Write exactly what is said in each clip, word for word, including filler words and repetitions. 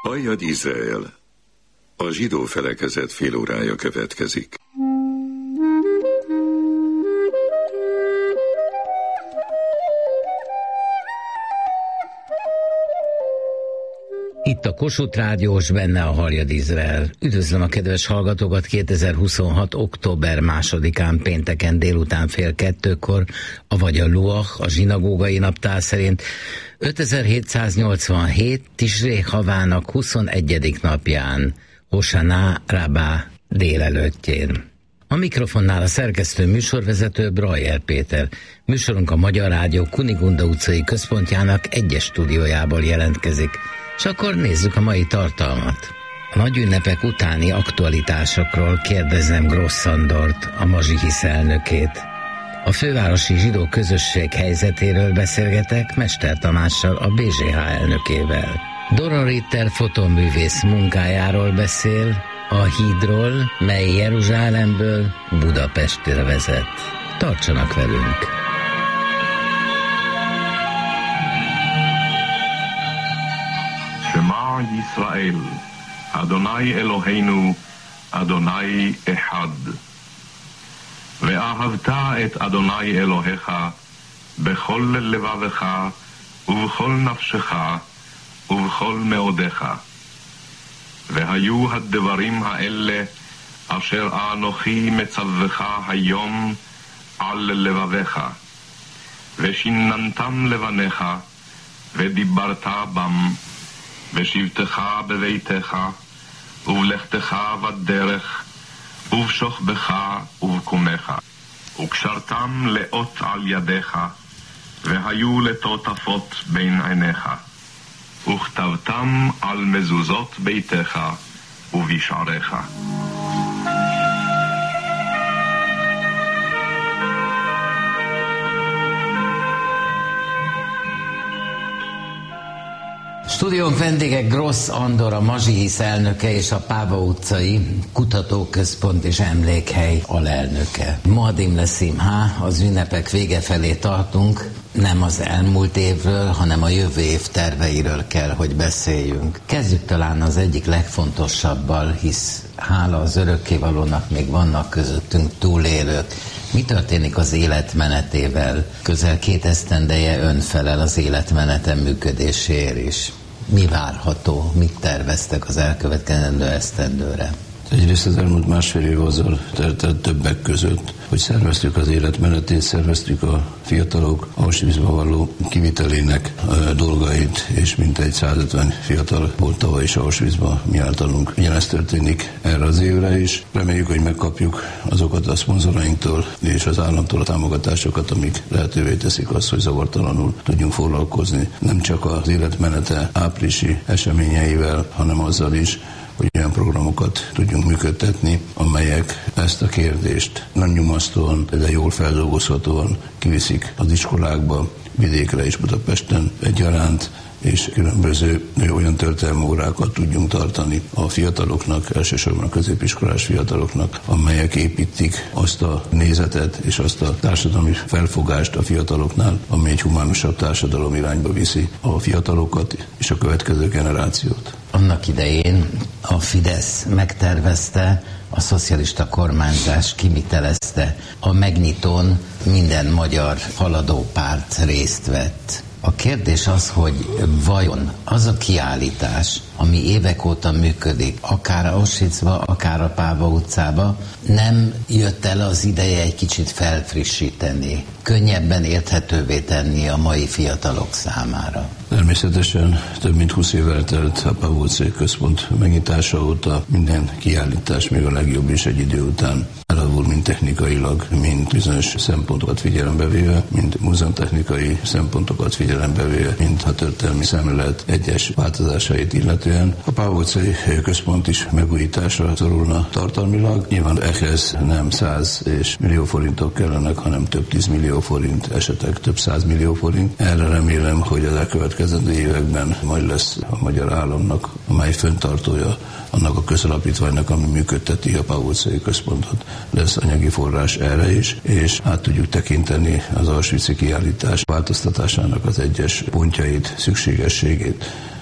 Halljad Izrael! A zsidó felekezet félórája következik. Itt a Kossuth Rádiós, benne a Halljad Izrael. Üdvözlöm a kedves hallgatókat kétezer-huszonhat. október másodikán pénteken délután fél kettőkor, avagy a Luach, a zsinagógai naptár szerint ötezer-hétszáznyolcvanhét Tisré havának huszonegyedik napján, Hosaná Rabbá délelőttjén. A mikrofonnál a szerkesztő műsorvezető Brajer Péter. Műsorunk a Magyar Rádió Kunigunda utcai központjának egyes stúdiójából jelentkezik. És akkor nézzük a mai tartalmat. A nagy ünnepek utáni aktualitásokról kérdezem Grossz Andort, a Mazsihisz elnökét. A fővárosi zsidó közösség helyzetéről beszélgetek Mester Tamással, a bé zé há elnökével. Doron Ritter fotóművész munkájáról beszél, a hídról, mely Jeruzsálemből Budapestre vezet. Tartsanak velünk! Shema Yisrael, Adonai Eloheinu, Adonai Echad. Ve'ahavta et Adonai Elohecha, bechol levavecha, uvechol nafshecha, uvechol meodecha. והיו הדברים האלה אשר אנוכי מצווך היום על לבביך, ושיננתם לבניך, ודיברת בם, ושבתך בביתך, ובלכתך בדרך, ובשוכבך ובקומך, וקשרתם לאות על ידיך, והיו לטוטפות בין עיניך. וכתבתם על מזוזות ביתך ובשעריך. Stúdiónk vendége Grossz Andor, a Mazsihisz elnöke és a Páva utcai kutatóközpont és emlékhely alelnöke. Moadim Leszimhá, az ünnepek vége felé tartunk, nem az elmúlt évről, hanem a jövő év terveiről kell, hogy beszéljünk. Kezdjük talán az egyik legfontosabbal, hisz hála az örökkévalónak még vannak közöttünk túlélők. Mi történik az életmenetével? Közel két esztendeje ön felel az életmenete működéséért is. Mi várható? Mit terveztek az elkövetkezendő esztendőre? Egyrészt az elmúlt másfél év azzal telt többek között, hogy szerveztük az életmenetét, szerveztük a fiatalok Auschwitzba való kivitelének dolgait, és mintegy százötven fiatal volt tavaly is Auschwitzba mi általunk. Ugyanez történik erre az évre is. Reméljük, hogy megkapjuk azokat a szponzorainktól és az államtól a támogatásokat, amik lehetővé teszik azt, hogy zavartalanul tudjunk foglalkozni nem csak az életmenete áprilisi eseményeivel, hanem azzal is, hogy olyan programokat tudjunk működtetni, amelyek ezt a kérdést nem nyomasztóan, de jól feldolgozhatóan kiviszik az iskolákba, vidékre és Budapesten egyaránt, és különböző olyan történelmi órákat tudjunk tartani a fiataloknak, elsősorban a középiskolás fiataloknak, amelyek építik azt a nézetet és azt a társadalmi felfogást a fiataloknál, amely egy humánusabb társadalom irányba viszi a fiatalokat és a következő generációt. Annak idején a Fidesz megtervezte, a szocialista kormányzás kivitelezte, a megnyitón minden magyar haladó párt részt vett. A kérdés az, hogy vajon az a kiállítás, ami évek óta működik, akár Auschwitzba, akár a Páva utcába, nem jött el az ideje egy kicsit felfrissíteni, könnyebben érthetővé tenni a mai fiatalok számára? Természetesen több mint húsz év eltelt a Páva utcai központ megnyitása óta, minden kiállítás, még a legjobb is egy idő után elavul, mind technikailag, mind bizonyos szempontokat figyelembe véve, mind múzeumtechnikai szempontokat figyelembe véve, mind a történelmi szemlélet egyes változásait illetően. A Páva utcai központ is megújításra szorulna tartalmilag. Nyilván ehhez nem száz és millió forintok kellenek, hanem több tízmillió forint, esetek több százmillió forint. Erre remélem, hogy az elkövetkezendő években majd lesz a magyar államnak, amely fenntartója annak a közalapítványnak, ami működteti a Páva utcai központot, lesz anyagi forrás erre is, és át tudjuk tekinteni az auschwitzi kiállítás változtatásának az egyes pontjait, szükségességét.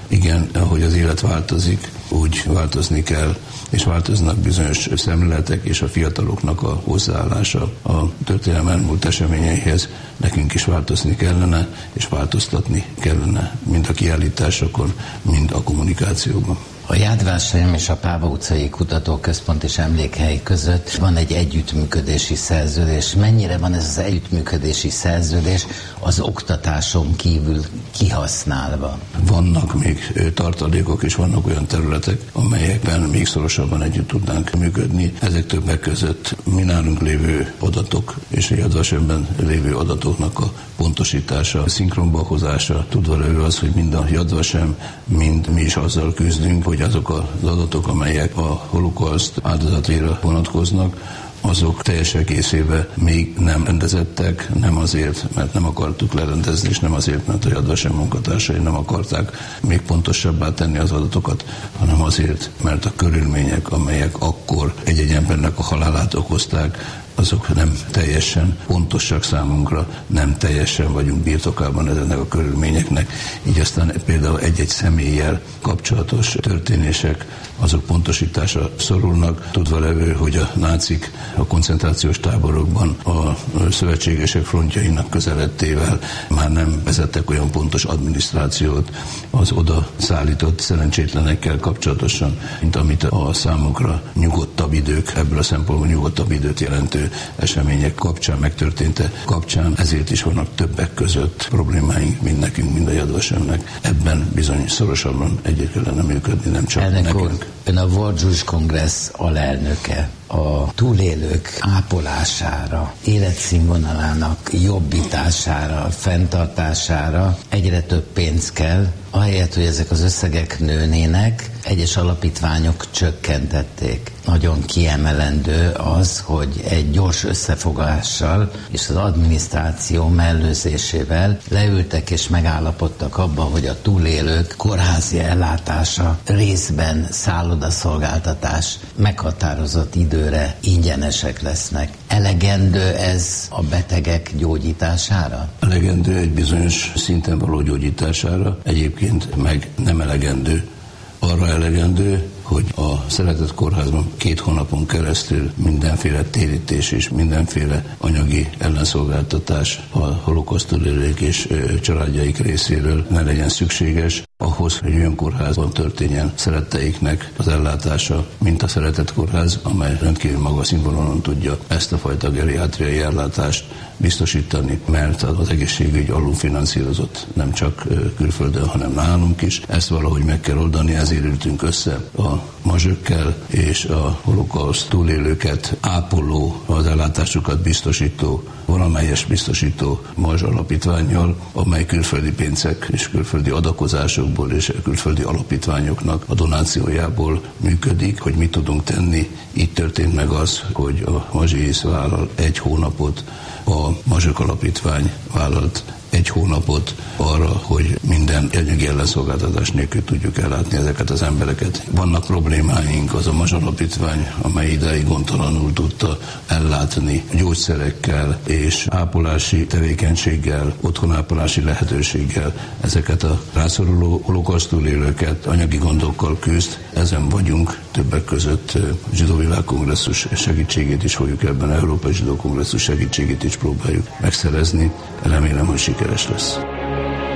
Igen, ahogy az élet változik, úgy változni kell, és változnak bizonyos szemléletek, és a fiataloknak a hozzáállása a történelem elmúlt eseményeihez nekünk is változni kellene, és változtatni kellene mind a kiállításokon, mind a kommunikációban. A Yad Vashem és a Páva utcai kutatóközpont és emlékhely között van egy együttműködési szerződés. Mennyire van ez az együttműködési szerződés az oktatáson kívül kihasználva? Vannak még tartalékok, és vannak olyan területek, amelyekben még szorosabban együtt tudnánk működni. Ezek többek között mi nálunk lévő adatok és a Yad Vashemben lévő adatoknak a pontosítása, a szinkronba hozása. Tudva lévő az, hogy mind a Yad Vashem, mind mi is azzal küzdünk, hogy azok az adatok, amelyek a holokauszt áldozatira vonatkoznak, azok teljes egészében még nem rendezettek, nem azért, mert nem akartuk lerendezni, és nem azért, mert a Yad Vashem munkatársai nem akarták még pontosabbá tenni az adatokat, hanem azért, mert a körülmények, amelyek akkor egy-egy embernek a halálát okozták, azok nem teljesen pontosak számunkra, nem teljesen vagyunk birtokában ezeknek a körülményeknek, így aztán például egy-egy személlyel kapcsolatos történések, azok pontosításra szorulnak, tudva levő, hogy a nácik a koncentrációs táborokban a szövetségesek frontjainak közeledtével már nem vezettek olyan pontos adminisztrációt az oda szállított szerencsétlenekkel kapcsolatosan, mint amit a számunkra nyugodtabb idők, ebből a szempontból nyugodtabb időt jelentő események kapcsán, megtörténte kapcsán, ezért is vannak többek között problémáink, mind nekünk, mind a Yad Vashemnek. Ebben bizony szorosabban együtt kellene működni, nem csak Elnök nekünk. Úr, ön a World Jewish Congress alelnöke. A túlélők ápolására, életszínvonalának jobbítására, fenntartására egyre több pénz kell, ahelyett, hogy ezek az összegek nőnének, egyes alapítványok csökkentették. Nagyon kiemelendő az, hogy egy gyors összefogással és az adminisztráció mellőzésével leültek és megállapodtak abban, hogy a túlélők kórházi ellátása, részben szállodaszolgáltatás meghatározott időre ingyenesek lesznek. Elegendő ez a betegek gyógyítására? Elegendő egy bizonyos szinten való gyógyítására, egyébként meg nem elegendő. Arra elegendő, hogy a Szeretett Kórházban két hónapon keresztül mindenféle térítés és mindenféle anyagi ellenszolgáltatás a holokauszt túlélők és családjaik részéről ne legyen szükséges, ahhoz, hogy olyan kórházban történjen szeretteiknek az ellátása, mint a Szeretett Kórház, amely rendkívül magas színvonalon tudja ezt a fajta geriátriai ellátást biztosítani, mert az egészségügy alulfinanszírozott nem csak külföldön, hanem nálunk is. Ezt valahogy meg kell oldani, ezért ültünk össze a mazsökkel és a holokauszt túlélőket ápoló, az ellátásukat biztosító, valamelyes biztosító mazs alapítvánnyal, amely külföldi pénzek és külföldi adakozásokból és külföldi alapítványoknak a donációjából működik, hogy mit tudunk tenni. Így történt meg az, hogy a Mazsiész vállal egy hónapot, a Mazsök Alapítvány vállalt egy hónapot arra, hogy minden anyagi ellenszolgáltatás nélkül tudjuk ellátni ezeket az embereket. Vannak problémáink, az a Mazsok Alapítvány, amely ideig gondtalanul tudta ellátni gyógyszerekkel és ápolási tevékenységgel, otthonápolási lehetőséggel ezeket a rászoruló holokauszt túlélőket, anyagi gondokkal küzd. Ezen vagyunk, többek között Zsidó Világkongresszus segítségét is fogjuk ebben, Európai Zsidó Kongresszus segítségét is próbáljuk megszerezni. Remélem, hogy sikeres lesz.